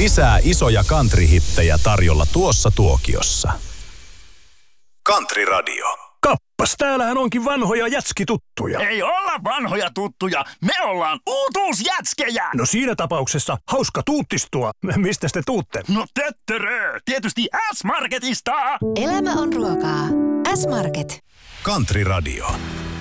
Lisää isoja country-hittejä tarjolla tuossa tuokiossa. Country Radio. Kappas, täällähän onkin vanhoja jätskituttuja. Ei olla vanhoja tuttuja, me ollaan uutuusjätskejä! No siinä tapauksessa hauska tuuttistua. Mistä te tuutte? No töttörö, tietysti S-Marketista! Elämä on ruokaa. S-Market. Country Radio.